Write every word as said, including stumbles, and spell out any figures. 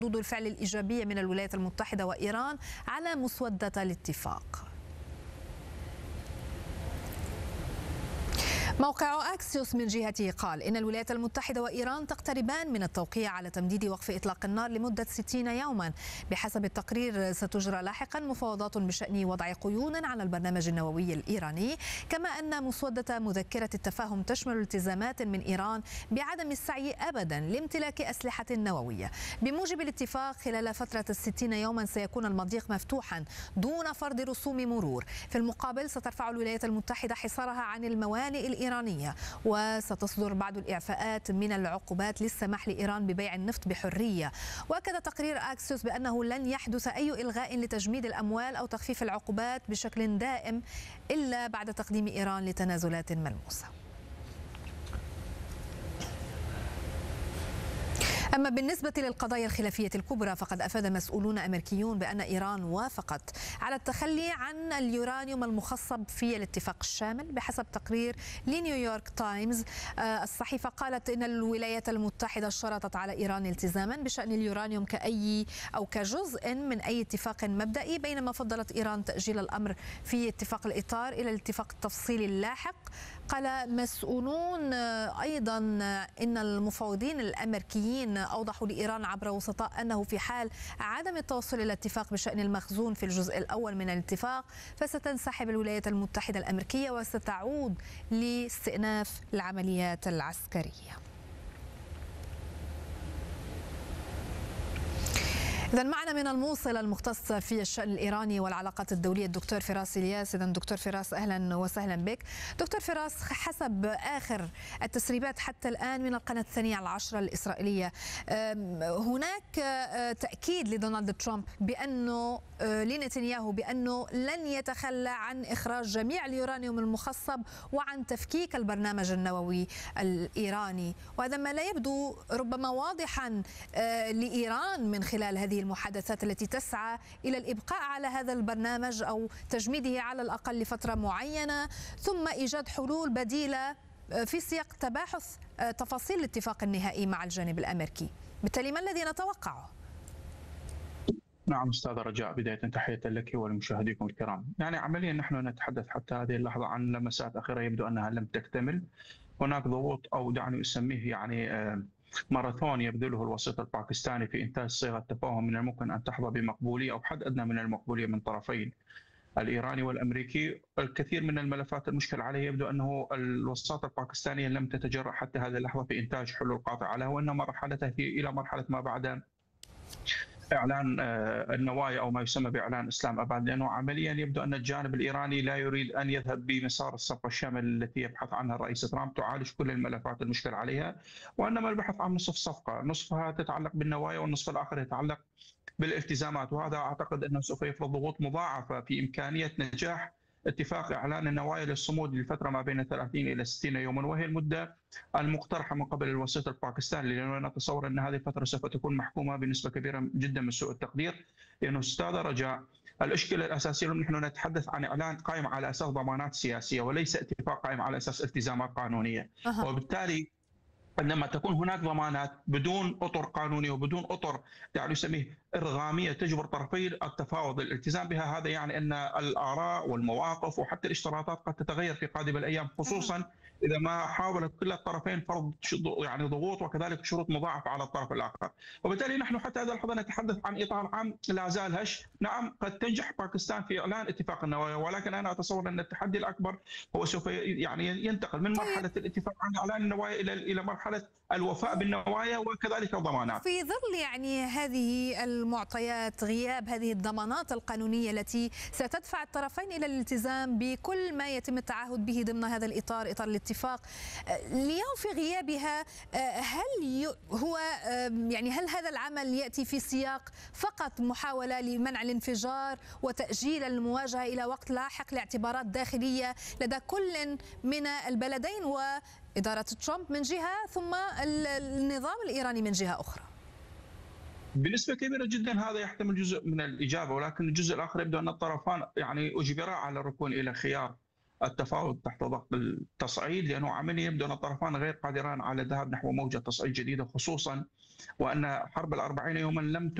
ردود الفعل الإيجابية من الولايات المتحدة وإيران على مسودة الاتفاق. موقع أكسيوس من جهته قال إن الولايات المتحدة وإيران تقتربان من التوقيع على تمديد وقف إطلاق النار لمدة ستين يوما. بحسب التقرير ستجرى لاحقا مفاوضات بشأن وضع قيود على البرنامج النووي الإيراني، كما أن مسودة مذكرة التفاهم تشمل التزامات من إيران بعدم السعي أبدا لامتلاك أسلحة نووية. بموجب الاتفاق خلال فترة الستين يوما سيكون المضيق مفتوحا دون فرض رسوم مرور. في المقابل سترفع الولايات المتحدة حصارها عن الموانئ الإيرانية وستصدر بعض الإعفاءات من العقوبات للسماح لإيران ببيع النفط بحرية. وأكد تقرير أكسيوس بأنه لن يحدث أي إلغاء لتجميد الأموال أو تخفيف العقوبات بشكل دائم إلا بعد تقديم إيران لتنازلات ملموسة. أما بالنسبة للقضايا الخلافية الكبرى فقد أفاد مسؤولون أمريكيون بأن إيران وافقت على التخلي عن اليورانيوم المخصب في الاتفاق الشامل. بحسب تقرير لنيويورك تايمز الصحيفة قالت إن الولايات المتحدة اشترطت على إيران التزاما بشأن اليورانيوم كأي أو كجزء من أي اتفاق مبدئي، بينما فضلت إيران تأجيل الأمر في اتفاق الإطار إلى الاتفاق التفصيلي اللاحق. قال مسؤولون أيضا إن المفاوضين الأمريكيين أوضحوا لإيران عبر وسطاء أنه في حال عدم التوصل إلى اتفاق بشأن المخزون في الجزء الأول من الاتفاق فستنسحب الولايات المتحدة الأمريكية وستعود لاستئناف العمليات العسكرية. إذا معنا من الموصل المختص في الشأن الإيراني والعلاقات الدولية الدكتور فراس إلياس. إذا دكتور فراس أهلا وسهلا بك. دكتور فراس، حسب آخر التسريبات حتى الآن من القناة الثانية على العشرة الإسرائيلية هناك تأكيد لدونالد ترامب بأنه لنتنياهو بأنه لن يتخلى عن إخراج جميع اليورانيوم المخصب وعن تفكيك البرنامج النووي الإيراني، وهذا ما لا يبدو ربما واضحا لإيران من خلال هذه المحادثات التي تسعى إلى الإبقاء على هذا البرنامج أو تجميده على الأقل لفترة معينة ثم إيجاد حلول بديلة في سياق تباحث تفاصيل الاتفاق النهائي مع الجانب الأمريكي. بالتالي ما الذي نتوقعه؟ نعم أستاذ رجاء، بداية تحية لك ولمشاهديكم الكرام. يعني عمليا نحن نتحدث حتى هذه اللحظة عن لمسات أخيرة يبدو أنها لم تكتمل. هناك ضغوط أو دعني أسميه يعني ماراثون يبذله الوسيط الباكستاني في إنتاج صيغة تفاهم من الممكن أن تحظى بمقبولية أو حد أدنى من المقبولية من طرفين الإيراني والأمريكي. الكثير من الملفات المشكل عليه يبدو أنه الوساطة الباكستانية لم تتجرأ حتى هذه اللحظة في إنتاج حلول قاطعة له، وإنما مرحلته في إلى مرحلة ما بعد إعلان النوايا أو ما يسمى بإعلان إسلام أباد، لأنه عمليا يبدو أن الجانب الإيراني لا يريد أن يذهب بمسار الصفقة الشامل التي يبحث عنها الرئيس ترامب تعالج كل الملفات المشكل عليها، وإنما البحث عن نصف صفقة، نصفها تتعلق بالنوايا والنصف الآخر يتعلق بالالتزامات. وهذا أعتقد أنه سوف يفرض ضغوط مضاعفة في إمكانية نجاح اتفاق إعلان النوايا للصمود لفترة ما بين ثلاثين إلى ستين يوما، وهي المدة المقترحة من قبل الوسيط الباكستاني، لأنه نتصور أن هذه الفترة سوف تكون محكومة بنسبة كبيرة جدا من سوء التقدير. لأنه أستاذ رجاء الإشكال الأساسي نحن نتحدث عن إعلان قائم على أساس ضمانات سياسية وليس اتفاق قائم على أساس التزامات قانونية، أه. وبالتالي عندما تكون هناك ضمانات بدون اطر قانونيه وبدون اطر يعني يسميه ارغاميه تجبر طرفي التفاوض الالتزام بها، هذا يعني ان الاراء والمواقف وحتى الاشتراطات قد تتغير في قادم الايام، خصوصا اذا ما حاولت كلا الطرفين فرض يعني ضغوط وكذلك شروط مضاعفه على الطرف الاخر. وبالتالي نحن حتى هذه اللحظه نتحدث عن اطار عام لا زال هش. نعم قد تنجح باكستان في اعلان اتفاق النوايا، ولكن انا اتصور ان التحدي الاكبر هو سوف يعني ينتقل من مرحله الاتفاق عن اعلان النوايا الى الى مرحله الوفاء بالنوايا وكذلك الضمانات. في ظل يعني هذه المعطيات، غياب هذه الضمانات القانونيه التي ستدفع الطرفين الى الالتزام بكل ما يتم التعهد به ضمن هذا الاطار، اطار الاتفاق، اليوم في غيابها هل هو يعني هل هذا العمل ياتي في سياق فقط محاوله لمنع الانفجار وتاجيل المواجهه الى وقت لاحق لاعتبارات داخليه لدى كل من البلدين وإدارة ترامب من جهة ثم النظام الإيراني من جهة أخرى؟ بنسبة كبيرة جدا هذا يحتمل جزء من الإجابة، ولكن الجزء الآخر يبدو أن الطرفان يعني أجبرا على الركون إلى خيار التفاوض تحت ضغط التصعيد، لأنه عمليا يبدو أن الطرفان غير قادران على الذهاب نحو موجة تصعيد جديدة، خصوصا وأن حرب الأربعين يوما لم